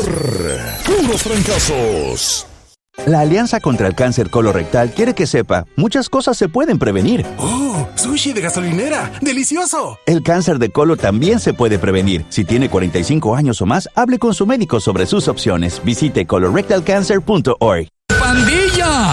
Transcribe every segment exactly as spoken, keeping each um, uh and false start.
Puros fracasos. La Alianza contra el Cáncer Colorectal quiere que sepa, muchas cosas se pueden prevenir. ¡Oh! ¡Sushi de gasolinera! ¡Delicioso! El cáncer de colon también se puede prevenir. Si tiene cuarenta y cinco años o más, hable con su médico sobre sus opciones. Visite colorectal cancer punto org. ¡Pandilla!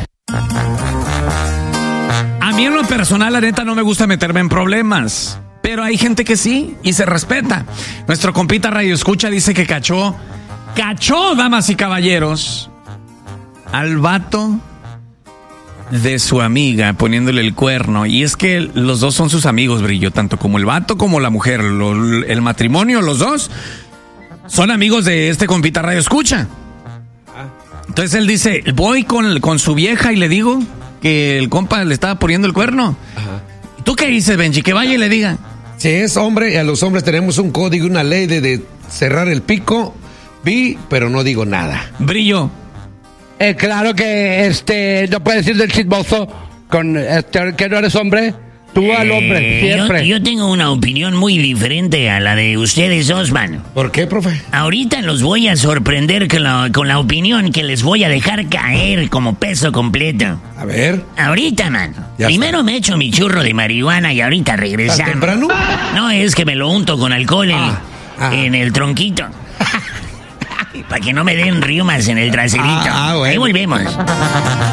A mí en lo personal, la neta, no me gusta meterme en problemas. Pero hay gente que sí, y se respeta. Nuestro compita Radio Escucha dice que cachó, cachó, damas y caballeros, al vato de su amiga poniéndole el cuerno. Y es que los dos son sus amigos, Brillo, tanto como el vato como la mujer. Lo, el matrimonio, los dos, son amigos de este compita Radio Escucha. Entonces él dice, voy con, con su vieja y le digo que el compa le estaba poniendo el cuerno. Ajá. ¿Tú qué dices, Benji? Que vaya y le diga. Si es hombre, a los hombres tenemos un código, una ley de, de cerrar el pico. Vi, pero no digo nada. Brillo. Eh, claro que este no puedes decir del chismoso con este que no eres hombre. Tú eh, al hombre, siempre. Yo, yo tengo una opinión muy diferente a la de ustedes dos, mano. ¿Por qué, profe? Ahorita los voy a sorprender con la, con la opinión que les voy a dejar caer como peso completo. A ver. Ahorita, mano. Ya Primero está. Me echo mi churro de marihuana y ahorita regresamos. ¿Estás temprano? No, es que me lo unto con alcohol en, ah, ah. en el tronquito. Para que no me den riumas en el traserito. Ah, ah, bueno. Ahí volvemos.